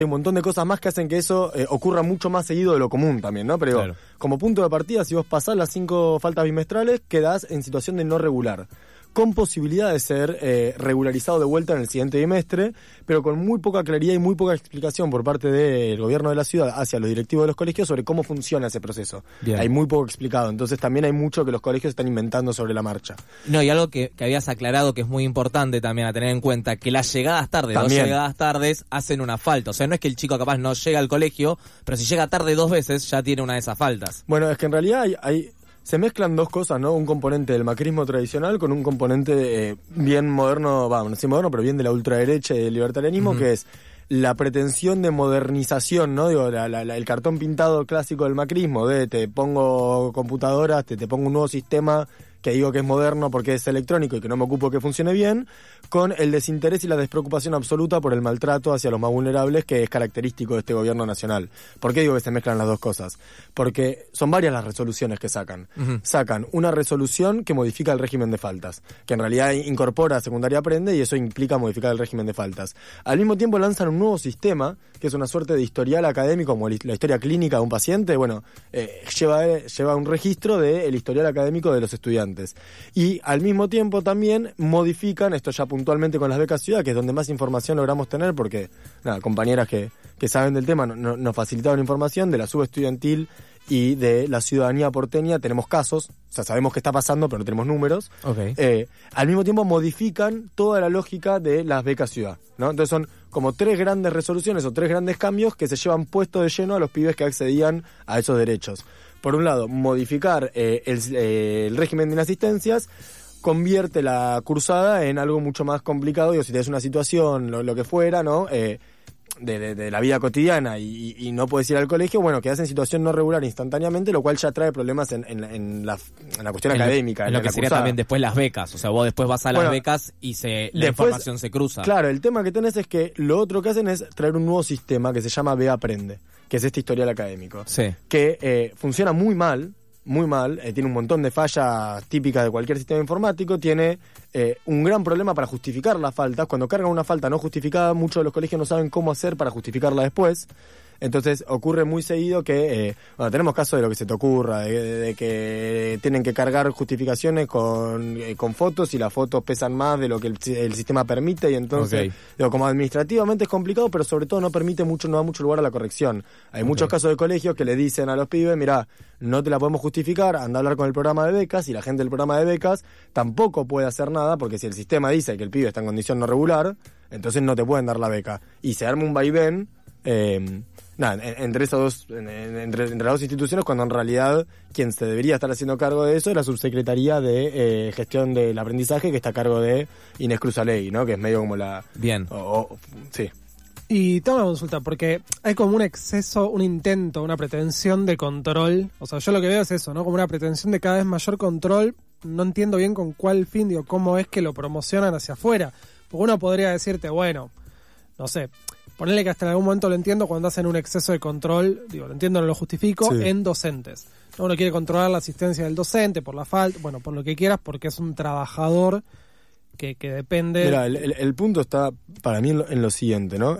Hay un montón de cosas más que hacen que eso ocurra mucho más seguido de lo común también, ¿no? Pero Claro. como punto de partida, si vos pasás las 5 faltas bimestrales, quedás en situación de no regular, con posibilidad de ser regularizado de vuelta en el siguiente bimestre, pero con muy poca claridad y muy poca explicación por parte del gobierno de la ciudad hacia los directivos de los colegios sobre cómo funciona ese proceso. Bien. Hay muy poco explicado, entonces también hay mucho que los colegios están inventando sobre la marcha. No, y algo que habías aclarado que es muy importante también a tener en cuenta, que las llegadas tarde, También. 2 llegadas tardes, hacen una falta. O sea, no es que el chico capaz no llega al colegio, pero si llega tarde 2 veces, ya tiene una de esas faltas. Bueno, es que en realidad se mezclan dos cosas, ¿no? Un componente del macrismo tradicional con un componente bien moderno, no sé moderno, pero bien de la ultraderecha y del libertarianismo, que es la pretensión de modernización, ¿no? Digo, el cartón pintado clásico del macrismo, de te pongo computadoras, te pongo un nuevo sistema que digo que es moderno porque es electrónico y que no me ocupo que funcione bien, con el desinterés y la despreocupación absoluta por el maltrato hacia los más vulnerables que es característico de este gobierno nacional. ¿Por qué digo que se mezclan las dos cosas? Porque son varias las resoluciones que sacan. Sacan una resolución que modifica el régimen de faltas, que en realidad incorpora secundaria aprende y eso implica modificar el régimen de faltas. Al mismo tiempo lanzan un nuevo sistema, que es una suerte de historial académico, como la historia clínica de un paciente, lleva un registro del historial académico de los estudiantes. Y al mismo tiempo también modifican, esto ya puntualmente con las becas ciudad, que es donde más información logramos tener, porque compañeras que saben del tema nos facilitaron información de la subestudiantil y de la ciudadanía porteña. Tenemos casos, o sea, sabemos qué está pasando, pero no tenemos números. Okay. Al mismo tiempo modifican toda la lógica de las becas ciudad, ¿no? Entonces son como 3 grandes resoluciones o 3 grandes cambios que se llevan puesto de lleno a los pibes que accedían a esos derechos. Por un lado, modificar el régimen de inasistencias convierte la cursada en algo mucho más complicado. Digo, si tenés una situación, lo que fuera, ¿no? De la vida cotidiana y no puedes ir al colegio, bueno, quedás en situación no regular instantáneamente, lo cual ya trae problemas en la cuestión académica. En lo que la sería cursada. también después las becas. O sea, vos después vas a las becas y la información se cruza. Claro, el tema que tenés es que lo otro que hacen es traer un nuevo sistema que se llama Ve Aprende, que es este historial académico. Sí. Que funciona muy mal, tiene un montón de fallas típicas de cualquier sistema informático, tiene un gran problema para justificar las faltas. Cuando cargan una falta no justificada, muchos de los colegios no saben cómo hacer para justificarla después. Entonces ocurre muy seguido que, tenemos casos de lo que se te ocurra, de que tienen que cargar justificaciones con fotos y las fotos pesan más de lo que el sistema permite y entonces, como administrativamente es complicado, pero sobre todo no da mucho lugar a la corrección. Hay muchos casos de colegios que le dicen a los pibes, mirá, no te la podemos justificar, anda a hablar con el programa de becas, y la gente del programa de becas tampoco puede hacer nada, porque si el sistema dice que el pibe está en condición no regular, entonces no te pueden dar la beca. Y se arma un vaivén, entre las dos instituciones, cuando en realidad quien se debería estar haciendo cargo de eso es la Subsecretaría de Gestión del Aprendizaje, que está a cargo de Inés Cruzaley, ¿no? Que es medio como la... Bien. Sí. Y tengo una consulta, porque hay como un exceso, un intento, una pretensión de control. O sea, yo lo que veo es eso, ¿no? Como una pretensión de cada vez mayor control. No entiendo bien con cuál fin, cómo es que lo promocionan hacia afuera. Porque uno podría decirte, bueno, no sé, ponerle que hasta en algún momento lo entiendo cuando hacen un exceso de control, lo entiendo, no lo justifico, en docentes. Uno quiere controlar la asistencia del docente por la falta, por lo que quieras, porque es un trabajador que depende... Mira, el punto está para mí en lo siguiente, ¿no?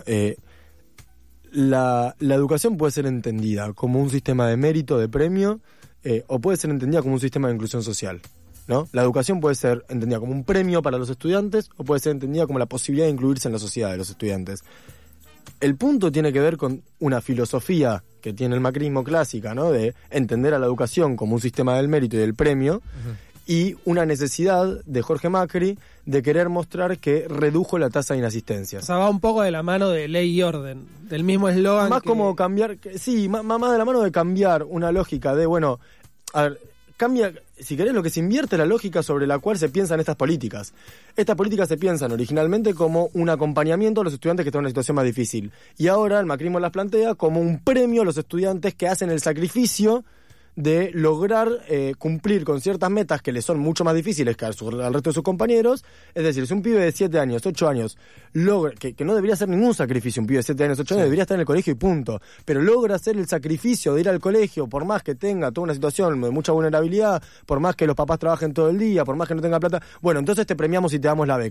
La educación puede ser entendida como un sistema de mérito, de premio, o puede ser entendida como un sistema de inclusión social, ¿no? La educación puede ser entendida como un premio para los estudiantes o puede ser entendida como la posibilidad de incluirse en la sociedad de los estudiantes. El punto tiene que ver con una filosofía que tiene el macrismo clásica, ¿no? De entender a la educación como un sistema del mérito y del premio, y una necesidad de Jorge Macri de querer mostrar que redujo la tasa de inasistencias. O sea, va un poco de la mano de ley y orden, del mismo eslogan. Más como cambiar, más de la mano de cambiar una lógica de, cambia, si querés, lo que se invierte la lógica sobre la cual se piensan estas políticas. Estas políticas se piensan originalmente como un acompañamiento a los estudiantes que están en una situación más difícil. Y ahora el macrismo las plantea como un premio a los estudiantes que hacen el sacrificio de lograr cumplir con ciertas metas que les son mucho más difíciles que al resto de sus compañeros. Es decir, si un pibe de 7 años, 8 años, logra, que no debería hacer ningún sacrificio, un pibe de 7 años, 8 años, debería estar en el colegio y punto, pero logra hacer el sacrificio de ir al colegio, por más que tenga toda una situación de mucha vulnerabilidad, por más que los papás trabajen todo el día, por más que no tenga plata, entonces te premiamos y te damos la beca.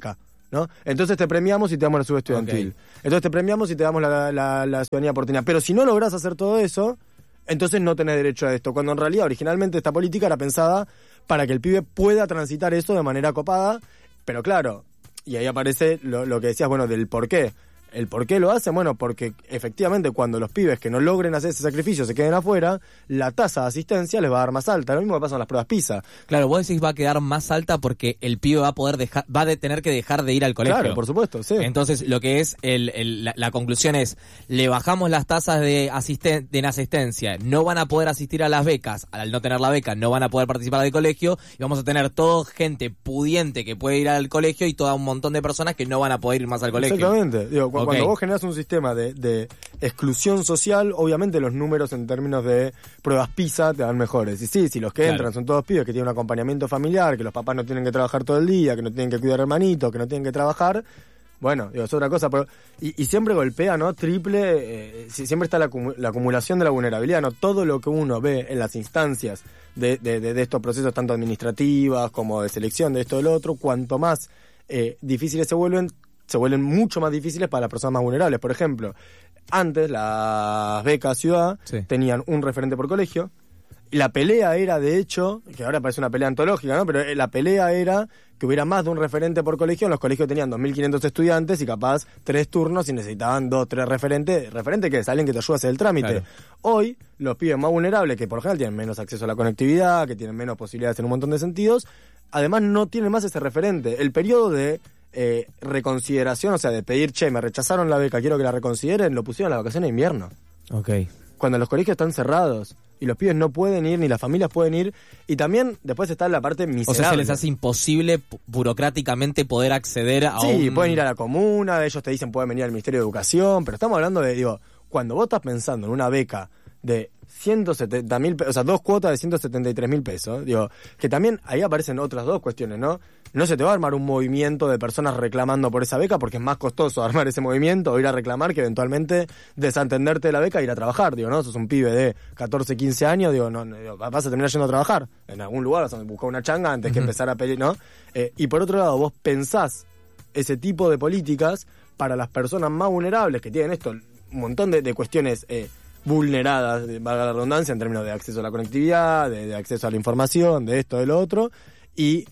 ¿no? Entonces te premiamos y te damos la subestudiantil. Ok. Entonces te premiamos y te damos la ciudadanía porteña. Pero si no lográs hacer todo eso, entonces no tenés derecho a esto. Cuando en realidad originalmente esta política era pensada para que el pibe pueda transitar eso de manera copada. Pero claro, y ahí aparece lo que decías, bueno, del por qué. ¿El por qué lo hacen? Bueno, porque efectivamente cuando los pibes que no logren hacer ese sacrificio se queden afuera, la tasa de asistencia les va a dar más alta. Lo mismo que pasa en las pruebas PISA. Claro, vos decís va a quedar más alta porque el pibe va a tener que dejar de ir al colegio. Claro, por supuesto, sí. Entonces, lo que es la conclusión es, le bajamos las tasas de inasistencia, no van a poder asistir a las becas, al no tener la beca no van a poder participar del colegio, y vamos a tener toda gente pudiente que puede ir al colegio y todo un montón de personas que no van a poder ir más al colegio. Exactamente. Digo, Ok. cuando vos generás un sistema de exclusión social, obviamente los números en términos de pruebas PISA te dan mejores. Y sí, si los que Claro. entran son todos pibes que tienen un acompañamiento familiar, que los papás no tienen que trabajar todo el día, que no tienen que cuidar hermanitos, que no tienen que trabajar, bueno, digo, es otra cosa. Pero, y siempre golpea, ¿no? Triple, siempre está la acumulación de la vulnerabilidad, ¿no? Todo lo que uno ve en las instancias de estos procesos, tanto administrativas como de selección, de esto y lo otro, cuanto más difíciles se vuelven mucho más difíciles para las personas más vulnerables. Por ejemplo, antes las becas ciudad Sí. tenían un referente por colegio. Y la pelea era, de hecho, que ahora parece una pelea antológica, ¿no? Pero la pelea era que hubiera más de un referente por colegio. Los colegios tenían 2.500 estudiantes y capaz 3 turnos y necesitaban 2, 3 referentes. ¿Referente qué es? Alguien que te ayude a hacer el trámite. Claro. Hoy, los pibes más vulnerables, que por ejemplo tienen menos acceso a la conectividad, que tienen menos posibilidades en un montón de sentidos, además no tienen más ese referente. El periodo de reconsideración, o sea, de pedir, che, me rechazaron la beca, quiero que la reconsideren, lo pusieron en las vacaciones de invierno. Ok. Cuando los colegios están cerrados y los pibes no pueden ir, ni las familias pueden ir, y también después está la parte miserable. O sea, se les hace imposible burocráticamente poder acceder a Sí, un... pueden ir a la comuna, ellos te dicen pueden venir al Ministerio de Educación, pero estamos hablando de, digo, cuando vos estás pensando en una beca de 170.000 pesos, o sea, 2 cuotas de 173.000 pesos, digo, que también ahí aparecen otras 2 cuestiones, ¿no? No se te va a armar un movimiento de personas reclamando por esa beca porque es más costoso armar ese movimiento o ir a reclamar que eventualmente desentenderte de la beca e ir a trabajar, digo, ¿no? Sos un pibe de 14, 15 años, digo, no, vas a terminar yendo a trabajar en algún lugar, vas a buscar una changa antes que empezar a pelear, ¿no? Y por otro lado, vos pensás ese tipo de políticas para las personas más vulnerables que tienen esto, un montón de cuestiones vulneradas, valga la redundancia, en términos de acceso a la conectividad, de acceso a la información, de esto, de lo otro, y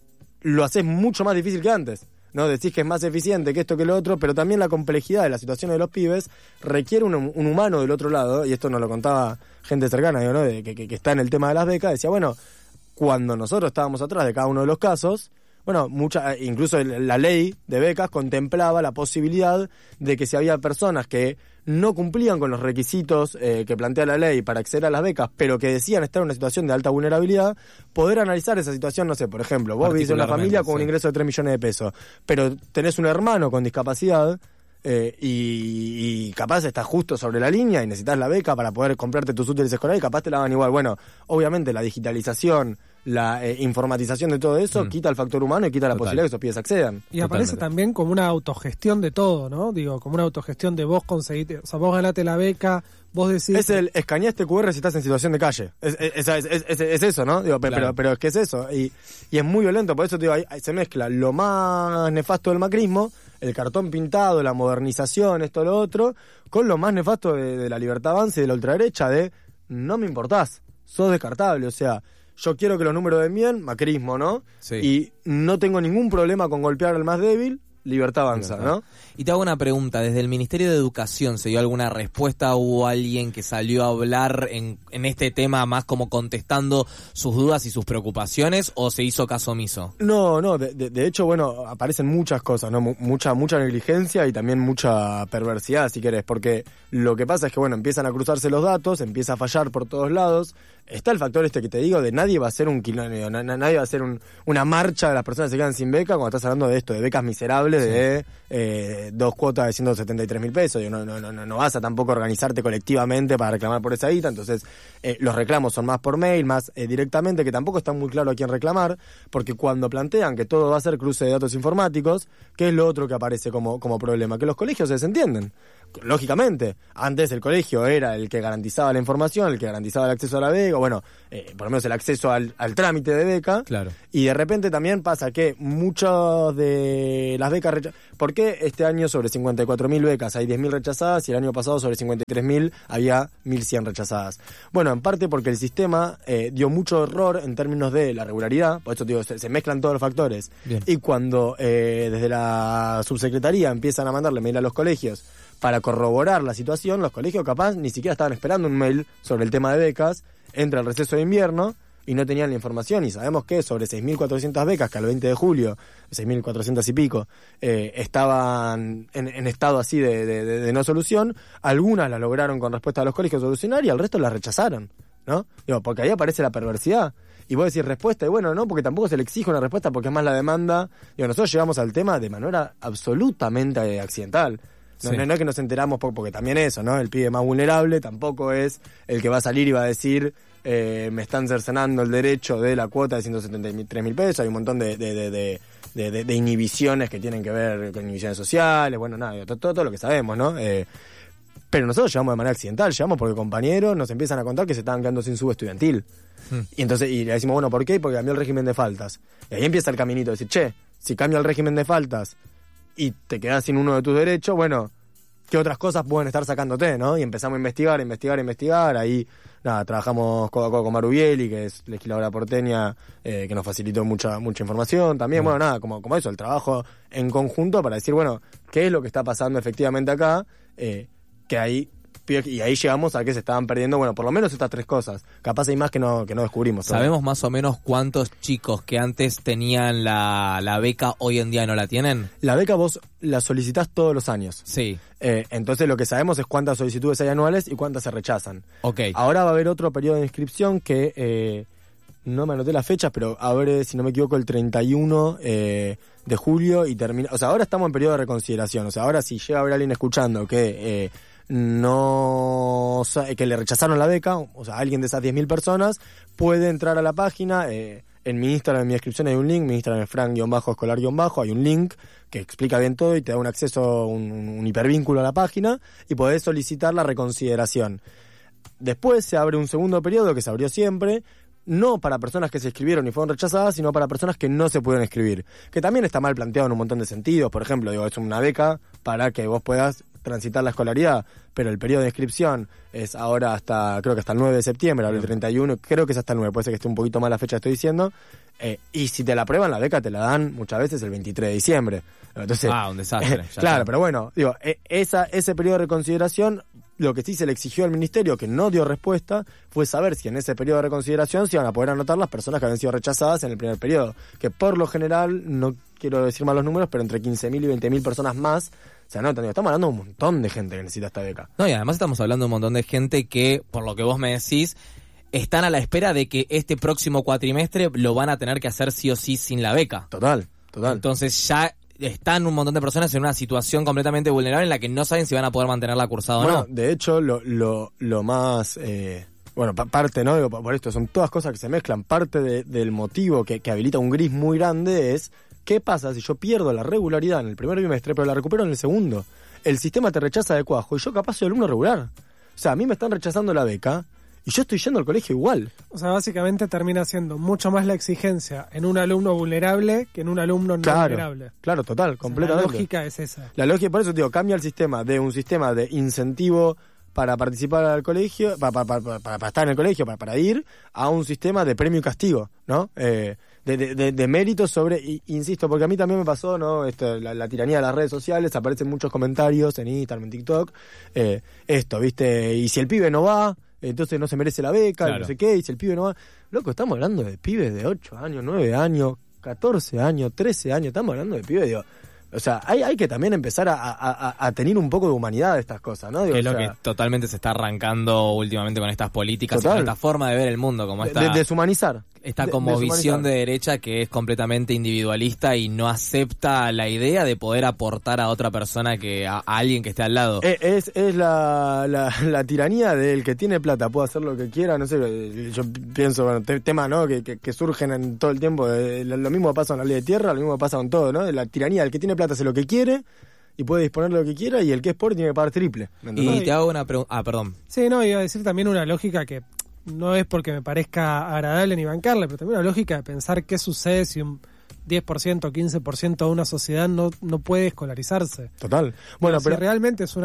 lo haces mucho más difícil que antes, ¿no? Decís que es más eficiente que esto que lo otro, pero también la complejidad de la situación de los pibes requiere un humano del otro lado, y esto nos lo contaba gente cercana, digo, ¿no? Que está en el tema de las becas, decía, bueno, cuando nosotros estábamos atrás de cada uno de los casos, bueno, incluso la ley de becas contemplaba la posibilidad de que si había personas que no cumplían con los requisitos que plantea la ley para acceder a las becas, pero que decían estar en una situación de alta vulnerabilidad, poder analizar esa situación, no sé, por ejemplo, vos vivís en una familia con un ingreso de 3 millones de pesos, pero tenés un hermano con discapacidad y capaz estás justo sobre la línea y necesitas la beca para poder comprarte tus útiles escolares y capaz te la dan igual. Bueno, obviamente la digitalización, la informatización de todo eso quita el factor humano y quita la Total. posibilidad de que esos pibes accedan. Y aparece Totalmente. también como una autogestión de todo, ¿no? Digo, como una autogestión de vos conseguiste, o sea, vos ganate la beca, vos decís... Es el escanear este QR si estás en situación de calle. Es eso, ¿no? Digo, Claro. pero es que es eso. Y es muy violento, por eso te digo, ahí se mezcla lo más nefasto del macrismo, el cartón pintado, la modernización, esto, lo otro, con lo más nefasto de la Libertad Avanza y de la ultraderecha de no me importás, sos descartable, o sea... Yo quiero que los números den bien, macrismo, ¿no? Sí. Y no tengo ningún problema con golpear al más débil, Libertad Avanza, ¿no? Y te hago una pregunta, ¿desde el Ministerio de Educación se dio alguna respuesta? ¿Hubo alguien que salió a hablar en este tema más como contestando sus dudas y sus preocupaciones o se hizo caso omiso? No, de hecho, bueno, aparecen muchas cosas, ¿no? Mucha negligencia y también mucha perversidad, si querés, porque lo que pasa es que, bueno, empiezan a cruzarse los datos, empieza a fallar por todos lados. Está el factor que te digo de nadie va a hacer nadie va a hacer una marcha de las personas que se quedan sin beca cuando estás hablando de esto, de becas miserables de 2 cuotas de 173.000 pesos. No vas a tampoco organizarte colectivamente para reclamar por esa guita, entonces los reclamos son más por mail, más directamente, que tampoco está muy claro a quién reclamar, porque cuando plantean que todo va a ser cruce de datos informáticos, ¿qué es lo otro que aparece como problema? Que los colegios se desentienden. lógicamente, antes el colegio era el que garantizaba la información, el que garantizaba el acceso a la beca, bueno, por lo menos el acceso al trámite de beca. Claro. Y de repente también pasa que muchas de las becas ¿por qué este año sobre 54.000 becas hay 10.000 rechazadas y el año pasado sobre 53.000 había 1.100 rechazadas? Bueno, en parte porque el sistema dio mucho error en términos de la regularidad, por eso digo, se mezclan todos los factores. Bien. Y cuando desde la subsecretaría empiezan a mandarle mail a los colegios para corroborar la situación, los colegios capaz ni siquiera estaban esperando un mail sobre el tema de becas, entra el receso de invierno y no tenían la información, y sabemos que sobre 6.400 becas que al 20 de julio, 6.400 y pico, estaban en estado así de no solución, algunas las lograron con respuesta de los colegios solucionar y al resto las rechazaron, ¿no? Digo, porque ahí aparece la perversidad. Y vos decís respuesta, y bueno, no, porque tampoco se le exige una respuesta porque es más la demanda. Digo, nosotros llegamos al tema de manera absolutamente accidental. No, Sí. no es que nos enteramos porque también eso, ¿no? El pibe más vulnerable tampoco es el que va a salir y va a decir me están cercenando el derecho de la cuota de 173.000 pesos, hay un montón de inhibiciones que tienen que ver con inhibiciones sociales, bueno, nada, todo lo que sabemos, ¿no? Pero nosotros llegamos de manera accidental, llegamos porque compañeros nos empiezan a contar que se estaban quedando sin sub estudiantil. Y entonces, y le decimos, bueno, ¿por qué? Porque cambió el régimen de faltas. Y ahí empieza el caminito de decir, che, si cambia el régimen de faltas y te quedás sin uno de tus derechos, bueno, ¿qué otras cosas pueden estar sacándote, no? Y empezamos a investigar. Ahí, nada, trabajamos codo a codo con Maru Bieli, que es legisladora porteña, que nos facilitó mucha información. También, bueno, nada, como eso, el trabajo en conjunto para decir, bueno, ¿qué es lo que está pasando efectivamente acá? Que ahí, y ahí llegamos a que se estaban perdiendo, bueno, por lo menos estas tres cosas. Capaz hay más que no descubrimos. ¿Sabemos más o menos cuántos chicos que antes tenían la beca hoy en día no la tienen? La beca vos la solicitás todos los años. Sí. Entonces lo que sabemos es cuántas solicitudes hay anuales y cuántas se rechazan. Ok. Ahora va a haber otro periodo de inscripción que no me anoté las fechas, pero abre, si no me equivoco, el 31 de julio y termina. O sea, ahora estamos en periodo de reconsideración. O sea, ahora si llega a haber alguien escuchando que que le rechazaron la beca, o sea, alguien de esas 10.000 personas puede entrar a la página. En mi Instagram, en mi descripción hay un link, mi Instagram es frank-escolar-, hay un link que explica bien todo y te da un acceso, un hipervínculo a la página y podés solicitar la reconsideración. Después se abre un segundo periodo que se abrió siempre, no para personas que se inscribieron y fueron rechazadas, sino para personas que no se pudieron inscribir, que también está mal planteado en un montón de sentidos. Por ejemplo, digo, es una beca para que vos puedas transitar la escolaridad, pero el periodo de inscripción es ahora creo que hasta el 9 de septiembre, ahora el 31, creo que es hasta el 9, puede ser que esté un poquito mal la fecha que estoy diciendo, y si te la aprueban la beca te la dan muchas veces el 23 de diciembre. Entonces, Un desastre. claro, pero bueno, digo, ese periodo de reconsideración, lo que sí se le exigió al ministerio, que no dio respuesta, fue saber si en ese periodo de reconsideración se iban a poder anotar las personas que habían sido rechazadas en el primer periodo, que por lo general, no quiero decir mal los números, pero entre 15.000 y 20.000 personas más se anotan. Estamos hablando de un montón de gente que necesita esta beca. No, y además estamos hablando de un montón de gente que, por lo que vos me decís, están a la espera de que este próximo cuatrimestre lo van a tener que hacer sí o sí sin la beca. Total. Entonces ya están un montón de personas en una situación completamente vulnerable en la que no saben si van a poder mantenerla cursada o no. De hecho, lo más... parte, ¿no? Digo, por esto, son todas cosas que se mezclan. Parte del motivo que habilita un gris muy grande es... ¿Qué pasa si yo pierdo la regularidad en el primer bimestre, pero la recupero en el segundo? El sistema te rechaza de cuajo y yo capaz soy alumno regular. O sea, a mí me están rechazando la beca y yo estoy yendo al colegio igual. O sea, básicamente termina siendo mucho más la exigencia en un alumno vulnerable que en un alumno no vulnerable. Claro, total, O sea, completamente. la lógica es esa. La lógica, por eso digo, cambia el sistema de un sistema de incentivo para participar al colegio, para estar en el colegio, para ir, a un sistema de premio y castigo, ¿no? De méritos sobre, insisto, porque a mí también me pasó, ¿no? La tiranía de las redes sociales, aparecen muchos comentarios en Instagram, en TikTok, ¿viste? Y si el pibe no va, entonces no se merece la beca, Claro. y no sé qué, y si el pibe no va... Loco, estamos hablando de pibes de 8 años, 9 años, 14 años, 13 años, estamos hablando de pibes, digo... O sea, hay que también empezar a tener un poco de humanidad de estas cosas, ¿no? Digo, Que es lo que totalmente se está arrancando últimamente con estas políticas, Total. con esta forma de ver el mundo, como esta... deshumanizar. Esta como deshumanizar. visión de derecha que es completamente individualista y no acepta la idea de poder aportar a otra persona, que a alguien que esté al lado. Es la tiranía del que tiene plata, puede hacer lo que quiera, no sé, yo pienso, bueno, temas, ¿no? que surgen en todo el tiempo, lo mismo pasa con la ley de tierra, lo mismo pasa con todo, ¿no? La tiranía del que tiene plata hace lo que quiere y puede disponer de lo que quiera, y el que es pobre tiene que pagar triple. ¿Me Y entendés? te hago una pregunta. Perdón. Sí, no, iba a decir también una lógica que no es porque me parezca agradable ni bancarle, pero también una lógica de pensar qué sucede si un 10% o 15% de una sociedad no puede escolarizarse. Total. Bueno, Si pero realmente es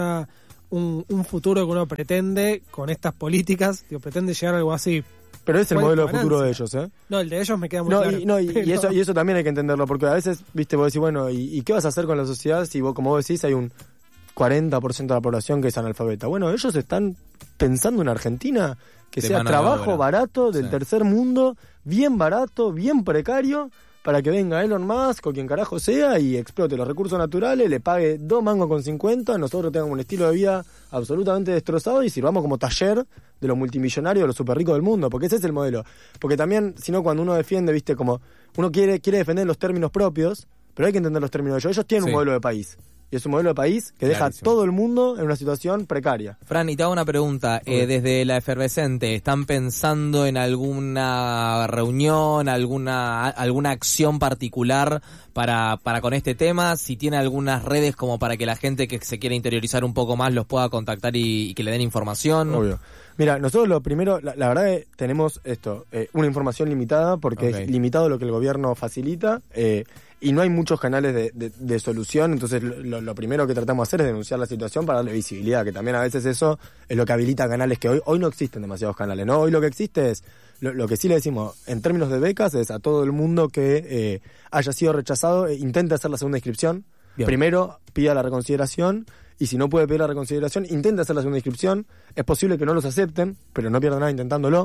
un futuro que uno pretende con estas políticas, pretende llegar a algo así. pero es el ¿Cuál es modelo tu de futuro de ganancia? ellos, ¿eh? No, el de ellos me queda muy No, claro. y eso también hay que entenderlo, porque a veces, viste, vos decís, bueno, ¿y qué vas a hacer con la sociedad si vos, como vos decís, hay un 40% de la población que es analfabeta? Bueno, ellos están pensando en Argentina que De sea mano de trabajo obra. barato del Sí. tercer mundo, bien barato, bien precario, para que venga Elon Musk o quien carajo sea y explote los recursos naturales, le pague 2 mangos con 50, nosotros tengamos un estilo de vida absolutamente destrozado y sirvamos como taller de los multimillonarios, de los super ricos del mundo, porque ese es el modelo. Porque también, si no, cuando uno defiende, viste, como uno quiere defender los términos propios, pero hay que entender los términos de ellos. Ellos tienen Sí. un modelo de país. Y es un modelo de país que deja a Clarísimo. todo el mundo en una situación precaria. Fran, y te hago una pregunta. Desde la Efervescente, ¿están pensando en alguna reunión, alguna acción particular para con este tema? Si tiene algunas redes como para que la gente que se quiera interiorizar un poco más los pueda contactar y que le den información. Obvio. Mira, nosotros lo primero, la verdad es que tenemos una información limitada, porque Ok. es limitado lo que el gobierno facilita, y no hay muchos canales de solución, entonces lo primero que tratamos de hacer es denunciar la situación para darle visibilidad, que también a veces eso es lo que habilita canales que hoy no existen demasiados canales, ¿no? Hoy lo que existe es, lo que sí le decimos en términos de becas es a todo el mundo que haya sido rechazado, intente hacer la segunda inscripción. Bien. Primero pida la reconsideración, y si no puede pedir la reconsideración, intente hacer la segunda inscripción. Es posible que no los acepten, pero no pierda nada intentándolo.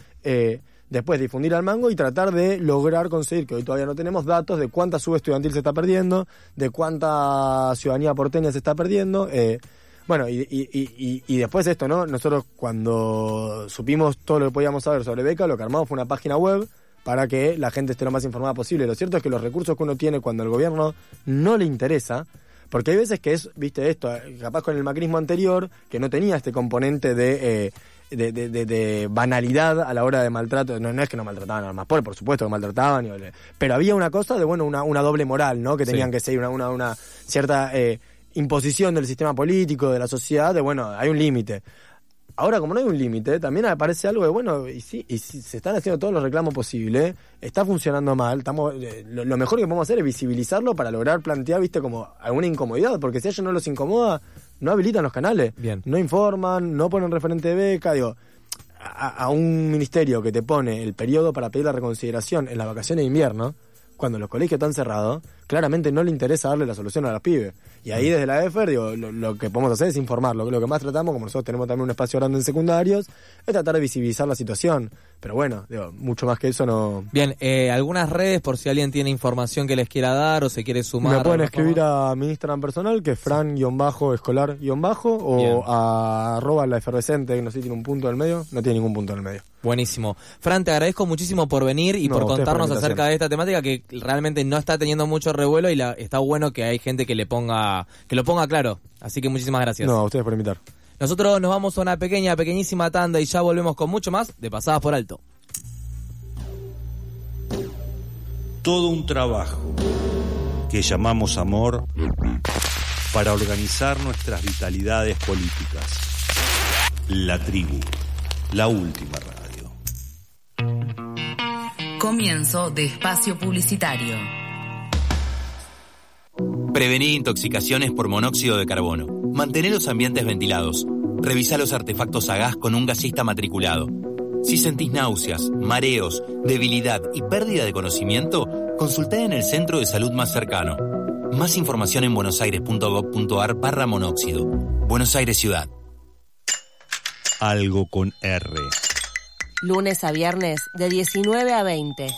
Después difundir al mango y tratar de lograr conseguir, que hoy todavía no tenemos datos, de cuánta sub estudiantil se está perdiendo, de cuánta ciudadanía porteña se está perdiendo. Bueno, y después esto, ¿no? Nosotros cuando supimos todo lo que podíamos saber sobre beca, lo que armamos fue una página web para que la gente esté lo más informada posible. Lo cierto es que los recursos que uno tiene cuando el gobierno no le interesa, porque hay veces que es, viste, esto, capaz con el macrismo anterior, que no tenía este componente de banalidad a la hora de maltrato. No es que no maltrataban a los más pobres, por supuesto que maltrataban, pero había una cosa de, bueno, una doble moral, ¿no? Que tenían que seguir una cierta imposición del sistema político, de la sociedad, de, bueno, hay un límite. Ahora, como no hay un límite, también aparece algo de, bueno, y si se están haciendo todos los reclamos posibles, está funcionando mal, lo mejor que podemos hacer es visibilizarlo para lograr plantear, viste, como alguna incomodidad, porque si a ellos no los incomoda, no habilitan los canales, Bien. no informan, no ponen referente de beca, digo, a un ministerio que te pone el periodo para pedir la reconsideración en las vacaciones de invierno, cuando los colegios están cerrados, claramente no le interesa darle la solución a los pibes. Y ahí desde la EFER, digo, lo que podemos hacer es informarlo. Lo que más tratamos, como nosotros tenemos también un espacio grande en secundarios, es tratar de visibilizar la situación. Pero bueno, digo, mucho más que eso no... Bien, algunas redes por si alguien tiene información que les quiera dar o se quiere sumar. Me pueden por escribir favor. a mi Instagram personal, que es fran-escolar- o Bien. a @laefervescente, que no sé si tiene un punto en el medio. No tiene ningún punto en el medio. Buenísimo. Fran, te agradezco muchísimo por venir y No, por ustedes por contarnos la invitación. acerca de esta temática que realmente no está teniendo mucho revuelo y está bueno que hay gente que lo ponga claro. Así que muchísimas gracias. No, a ustedes por invitar. Nosotros nos vamos a una pequeñísima tanda y ya volvemos con mucho más de Pasadas por Alto. Todo un trabajo que llamamos amor para organizar nuestras vitalidades políticas. La Tribu, la última radio. Comienzo de espacio publicitario. Prevenir intoxicaciones por monóxido de carbono. Mantener los ambientes ventilados. Revisa los artefactos a gas con un gasista matriculado. Si sentís náuseas, mareos, debilidad y pérdida de conocimiento, consultá en el centro de salud más cercano. Más información en buenosaires.gov.ar/monóxido. Buenos Aires Ciudad. Algo con R. Lunes a viernes de 19 a 20.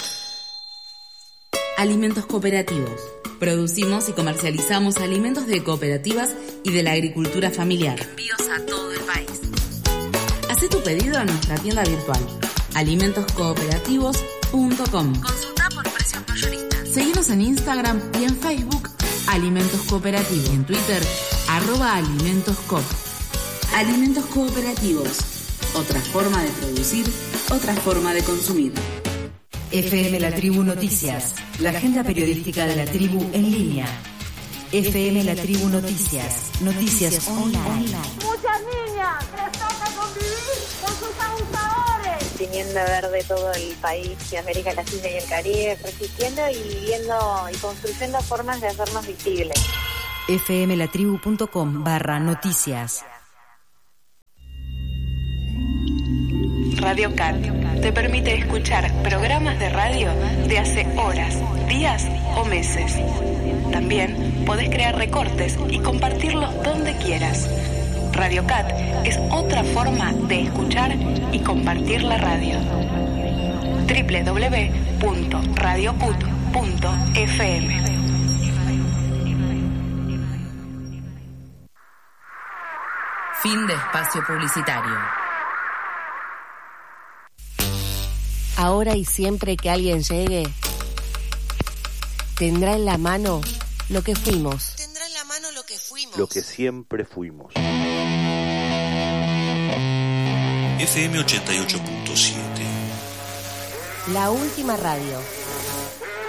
Alimentos cooperativos. Producimos y comercializamos alimentos de cooperativas y de la agricultura familiar. Envíos a todo el país. Haz tu pedido en nuestra tienda virtual, alimentoscooperativos.com. Consulta por precios mayoristas. Seguinos en Instagram y en Facebook, Alimentos Cooperativos. Y en Twitter, @alimentoscoop. Alimentos cooperativos. Otra forma de producir, otra forma de consumir. FM La Tribu Noticias, la agenda periodística de La Tribu en línea. FM La Tribu Noticias. Noticias online. Muchas niñas les toca convivir con sus abusadores. Teniendo verde todo el país y América Latina y el Caribe, resistiendo y viviendo y construyendo formas de hacernos visibles. fmlatribu.com/noticias. Radio Cat te permite escuchar programas de radio de hace horas, días o meses. También podés crear recortes y compartirlos donde quieras. Radio Cat es otra forma de escuchar y compartir la radio. www.radiocut.fm. Fin de espacio publicitario. Ahora y siempre que alguien llegue, tendrá en la mano lo que fuimos. Tendrá en la mano lo que fuimos. Lo que siempre fuimos. FM 88.7. La última radio.